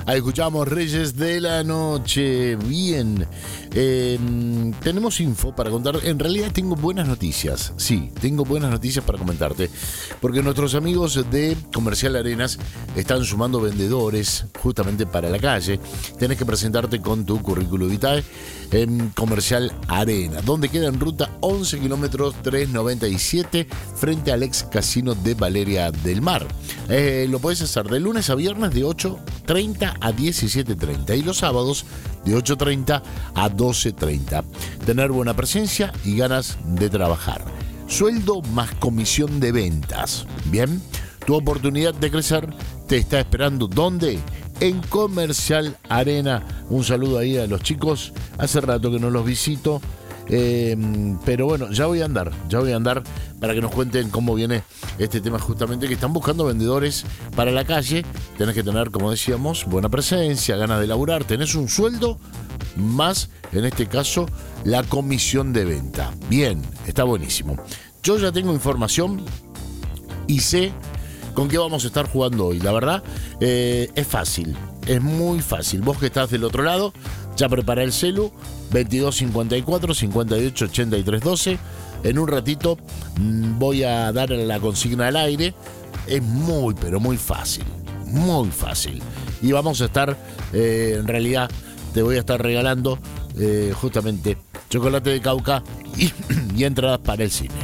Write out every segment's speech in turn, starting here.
Ahí escuchamos Reyes de la Noche. Bien. Tenemos info para contar. En realidad tengo buenas noticias. Sí, tengo buenas noticias para comentarte. Porque nuestros amigos de Comercial Arenas están sumando vendedores justamente para la calle. Tenés que presentarte con tu currículum vitae en Comercial Arena, donde queda en ruta 11 kilómetros 397 frente al ex casino de Valeria del Mar. Lo podés hacer de lunes a viernes de 8:30 a 17:30 y los sábados de 8:30 a 12:30. Tener buena presencia y ganas de trabajar. Sueldo más comisión de ventas. Bien, tu oportunidad de crecer te está esperando. ¿Dónde? En Comercial Arena. Un saludo ahí a los chicos. Hace rato que no los visito. Pero bueno, ya voy a andar para que nos cuenten cómo viene este tema, justamente que están buscando vendedores para la calle. Tenés que tener, como decíamos, buena presencia, ganas de laburar, tenés un sueldo más, en este caso, la comisión de venta. Bien, está buenísimo. Yo ya tengo información y sé con qué vamos a estar jugando hoy. La verdad, es fácil, es muy fácil. Vos que estás del otro lado, ya prepara el celu, 2254 58 83 12. En un ratito voy a dar la consigna al aire. Es muy, pero muy fácil. Muy fácil. Y vamos a estar, en realidad, te voy a estar regalando justamente chocolate de Cauca y entradas para el cine.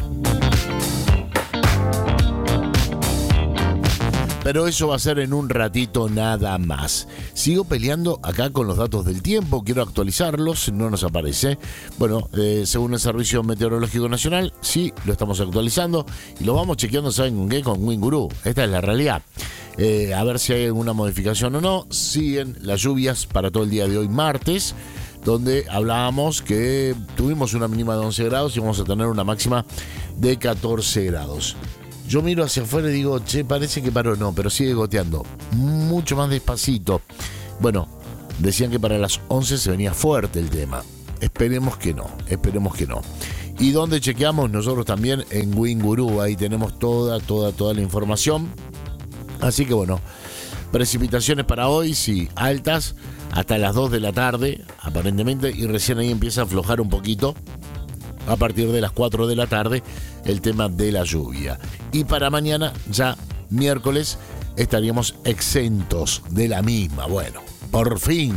Pero eso va a ser en un ratito nada más. Sigo peleando acá con los datos del tiempo, quiero actualizarlos, no nos aparece. Bueno, según el Servicio Meteorológico Nacional, sí, lo estamos actualizando y lo vamos chequeando, ¿saben con qué? Con Winguru. Esta es la realidad. A ver si hay alguna modificación o no. Siguen las lluvias para todo el día de hoy, martes, donde hablábamos que tuvimos una mínima de 11 grados y vamos a tener una máxima de 14 grados. Yo miro hacia afuera y digo, che, parece que paró, no, pero sigue goteando. Mucho más despacito. Bueno, decían que para las 11 se venía fuerte el tema. Esperemos que no. ¿Y dónde chequeamos? Nosotros también en Winguru. Ahí tenemos toda la información. Así que bueno, precipitaciones para hoy, sí, altas, hasta las 2 de la tarde, aparentemente, y recién ahí empieza a aflojar un poquito. A partir de las 4 de la tarde, el tema de la lluvia. Y para mañana, ya miércoles, estaríamos exentos de la misma. Bueno, por fin.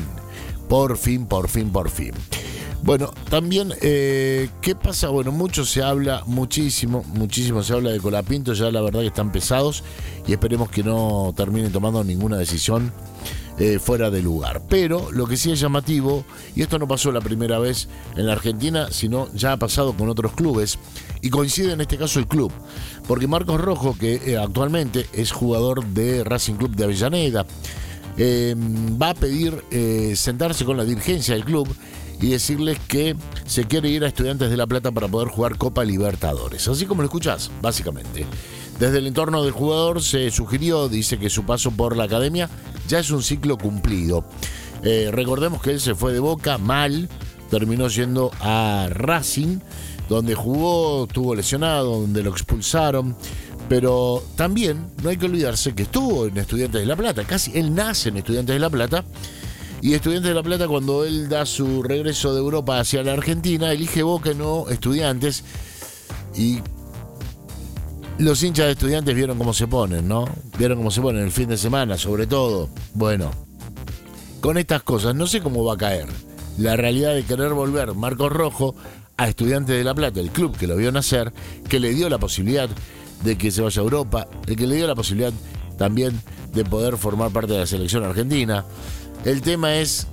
Bueno, también, ¿qué pasa? Bueno, muchísimo se habla de Colapinto, ya la verdad que están pesados y esperemos que no terminen tomando ninguna decisión fuera de lugar. Pero lo que sí es llamativo, y esto no pasó la primera vez en la Argentina, sino ya ha pasado con otros clubes, y coincide en este caso el club, porque Marcos Rojo, que actualmente es jugador de Racing Club de Avellaneda, va a pedir sentarse con la dirigencia del club y decirles que se quiere ir a Estudiantes de La Plata para poder jugar Copa Libertadores, así como lo escuchás, básicamente. Desde el entorno del jugador se sugirió, dice que su paso por la academia ya es un ciclo cumplido. Recordemos que él se fue de Boca mal, terminó yendo a Racing, donde jugó, estuvo lesionado, donde lo expulsaron. Pero también no hay que olvidarse que estuvo en Estudiantes de La Plata, casi él nace en Estudiantes de La Plata. Y Estudiantes de La Plata, cuando él da su regreso de Europa hacia la Argentina, elige Boca y no Estudiantes. Y los hinchas de Estudiantes vieron cómo se ponen, ¿no? Vieron cómo se ponen el fin de semana, sobre todo. Bueno, con estas cosas no sé cómo va a caer la realidad de querer volver Marcos Rojo a Estudiantes de La Plata, el club que lo vio nacer, que le dio la posibilidad de que se vaya a Europa, el que le dio la posibilidad también de poder formar parte de la selección argentina. El tema es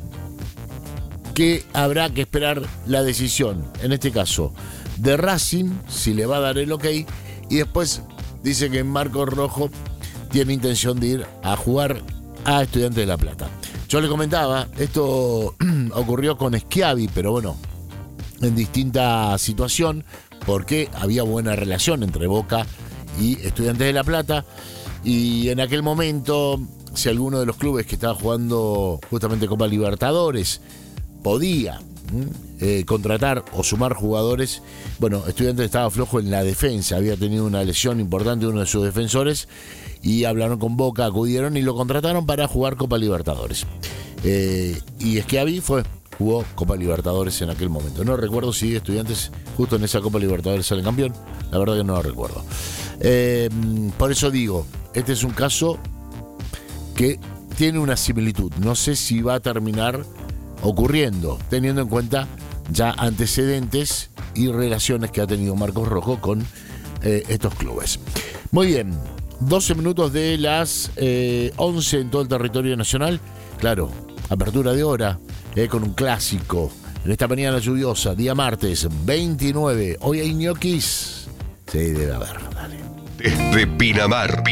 que habrá que esperar la decisión, en este caso, de Racing, si le va a dar el ok, y después dice que Marcos Rojo tiene intención de ir a jugar a Estudiantes de La Plata. Yo le comentaba, esto ocurrió con Schiavi, pero bueno, en distinta situación, porque había buena relación entre Boca y Estudiantes de La Plata, y en aquel momento, si alguno de los clubes que estaba jugando justamente Copa Libertadores podía contratar o sumar jugadores. Bueno, Estudiantes estaba flojo en la defensa, había tenido una lesión importante uno de sus defensores y hablaron con Boca, acudieron y lo contrataron para jugar Copa Libertadores. Y Schiavi jugó Copa Libertadores en aquel momento. No recuerdo si Estudiantes justo en esa Copa Libertadores sale campeón, la verdad que no lo recuerdo. Por eso digo, este es un caso que tiene una similitud. No sé si va a terminar ocurriendo, teniendo en cuenta ya antecedentes y relaciones que ha tenido Marcos Rojo con estos clubes. Muy bien, 12 minutos de las 11 en todo el territorio nacional. Claro, apertura de hora con un clásico en esta mañana lluviosa, día martes 29. Hoy hay ñoquis. Sí, debe haber, dale. Desde Pinamar,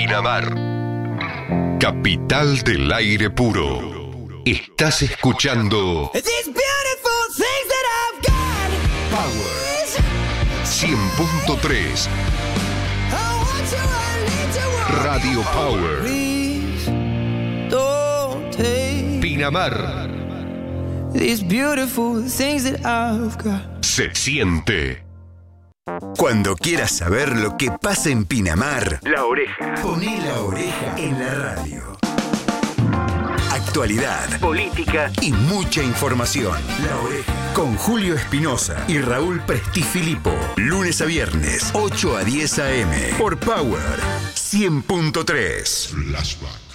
capital del aire puro. Estás escuchando Power 100.3 Radio Power Pinamar. Se siente. Cuando quieras saber lo que pasa en Pinamar, La Oreja. Poné La Oreja en la radio. Actualidad, política y mucha información. La Oreja. Con Julio Espinosa y Raúl Prestifilipo. Lunes a viernes, 8 a 10 a.m. Por Power 100.3. Flashback.